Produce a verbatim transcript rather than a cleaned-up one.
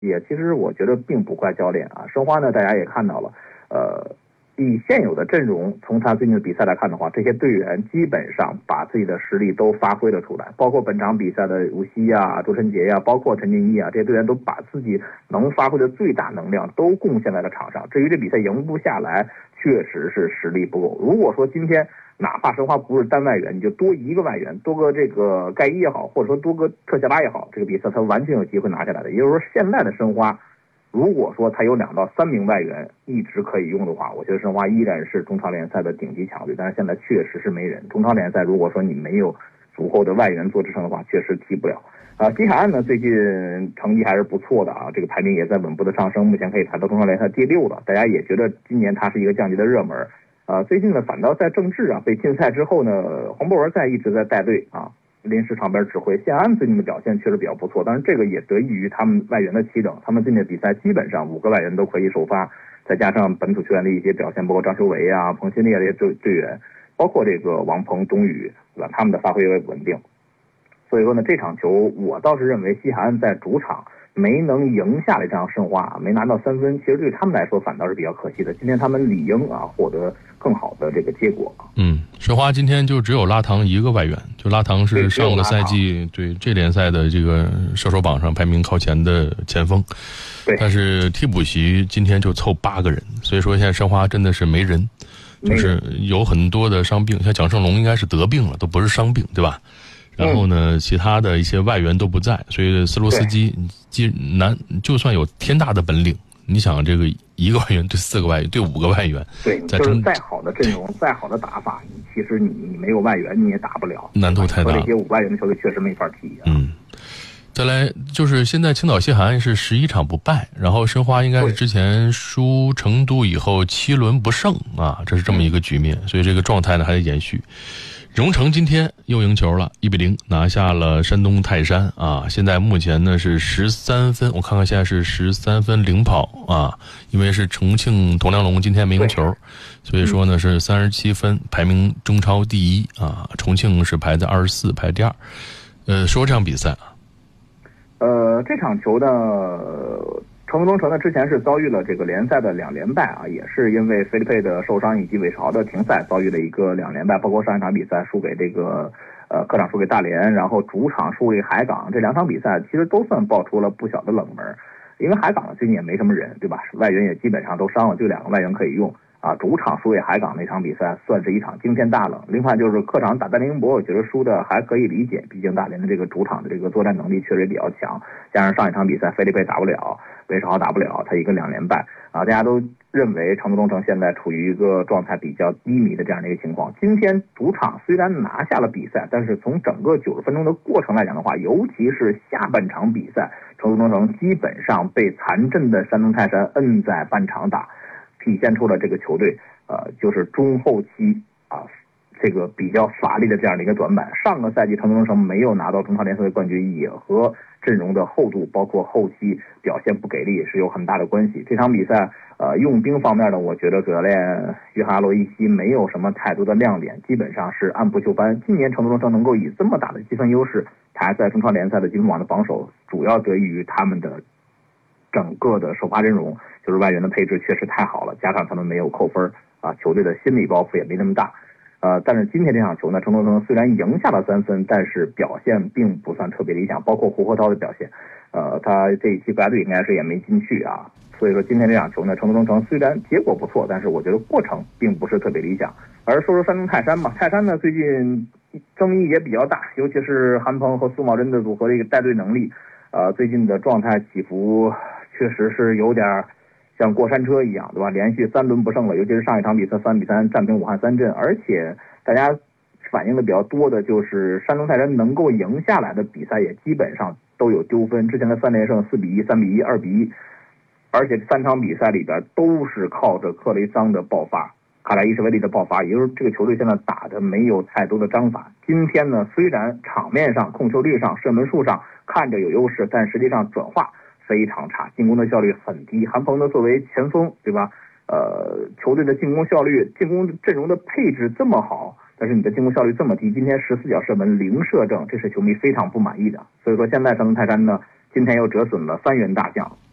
也其实我觉得并不怪教练啊。申花呢，大家也看到了，呃，以现有的阵容，从他最近的比赛来看的话，这些队员基本上把自己的实力都发挥了出来，包括本场比赛的吴曦呀、周晨杰呀，包括陈俊一啊，这些队员都把自己能发挥的最大能量都贡献在了场上。至于这比赛赢不下来，确实是实力不够。如果说今天哪怕申花不是单外援，你就多一个外援，多个这个盖伊也好，或者说多个特谢拉也好，这个比赛他完全有机会拿下来的。也就是说，现在的申花，如果说他有两到三名外援一直可以用的话，我觉得申花依然是中超联赛的顶级强队。但是现在确实是没人，中超联赛如果说你没有足够的外援做支撑的话，确实踢不了。啊，西海岸呢最近成绩还是不错的啊，这个排名也在稳步的上升，目前可以排到中超联赛第六了。大家也觉得今年它是一个降级的热门。啊，最近呢，反倒在郑智啊被禁赛之后呢，黄博文在一直在带队啊，临时场边指挥。谢安最近的表现确实比较不错，但是这个也得益于他们外援的齐整，他们最近的比赛基本上五个外援都可以首发，再加上本土球员的一些表现，包括张修维啊、彭新烈这些队队员，包括这个王鹏、钟宇，对吧？他们的发挥也稳定。所以说呢，这场球我倒是认为西海岸在主场没能赢下来这场申花，没拿到三分，其实对他们来说反倒是比较可惜的。今天他们理应啊获得更好的这个结果。 嗯，申花今天就只有拉唐一个外援，就拉唐是上个赛季对这联赛的这个射手榜上排名靠前的前锋， 对， 但是替补席今天就凑八个人，所以说现在申花真的是没人，就是有很多的伤病，像蒋胜龙应该是得病了，都不是伤病，对吧？然后呢，其他的一些外援都不在，所以斯洛斯基既难，就算有天大的本领，你想这个一个外援对四个外援对五个外援， 对，就是再好的阵容，再好的打法，你其实你你没有外援你也打不了， 难度太大了。 和这些五外援的球队确实没法踢啊。 嗯，再来就是现在青岛西海岸是十一场不败，然后申花应该是之前输成都以后七轮不胜啊，这是这么一个局面，所以这个状态呢还得延续。荣成今天又赢球了，一比零拿下了山东泰山啊！现在目前呢是十三分，我看看现在是十三分领跑啊，因为是重庆铜梁龙今天没赢球，所以说呢是三十七分，排名中超第一啊。重庆是排在二十四，排第二。呃，说这场比赛啊， 呃，这场球呢。成都中城呢，之前是遭遇了这个联赛的两连败啊，也是因为菲利佩的受伤以及韦世豪的停赛，遭遇了一个两连败，包括上一场比赛输给这个呃客场输给大连，然后主场输给海港，这两场比赛其实都算爆出了不小的冷门，因为海港最近也没什么人，对吧？外援也基本上都伤了，就两个外援可以用啊。主场输给海港那场比赛算是一场惊天大冷，另外就是客场打大连英博，我觉得输的还可以理解，毕竟大连的这个主场的这个作战能力确实比较强，加上上一场比赛菲利佩打不了。韦世豪打不了，他一个两连败啊，大家都认为成都中城现在处于一个状态比较低迷的这样的一个情况。今天主场虽然拿下了比赛，但是从整个九十分钟的过程来讲的话，尤其是下半场比赛，成都中城基本上被残阵的山东泰山摁在半场打，体现出了这个球队呃就是中后期啊这个比较乏力的这样的一个短板。上个赛季成都中城没有拿到中超联赛的冠军，也和阵容的厚度包括后期表现不给力是有很大的关系。这场比赛呃用兵方面呢，我觉得主教练约翰阿罗伊西没有什么太多的亮点，基本上是按部就班。今年成都中城能够以这么大的积分优势排在中超联赛的积分榜的榜首，主要得益于他们的整个的首发阵容，就是外援的配置确实太好了，加上他们没有扣分啊，球队的心理包袱也没那么大。呃，但是今天这场球呢，成都中城虽然赢下了三分，但是表现并不算特别理想，包括胡鹤涛的表现，呃，他这一期国家队应该是也没进去啊。所以说今天这场球呢，成都中城虽然结果不错，但是我觉得过程并不是特别理想。而说说山东泰山吧，泰山呢最近争议也比较大，尤其是韩鹏和苏茂贞的组合的一个带队能力，呃，最近的状态起伏确实是有点像过山车一样，对吧？连续三轮不胜了，尤其是上一场比赛三比三战平武汉三镇，而且大家反映的比较多的就是山东泰山能够赢下来的比赛也基本上都有丢分，之前的三连胜四比一、三比一、二比一，而且三场比赛里边都是靠着克雷桑的爆发，卡莱伊什维利的爆发，也就是这个球队现在打的没有太多的章法。今天呢，虽然场面上、控球率上、射门数上看着有优势，但实际上转化非常差，进攻的效率很低。韩鹏呢作为前锋，对吧？呃，球队的进攻效率、进攻阵容的配置这么好，但是你的进攻效率这么低，今天十四脚射门零射正，这是球迷非常不满意的。所以说现在山东泰山呢，今天又折损了三员大将，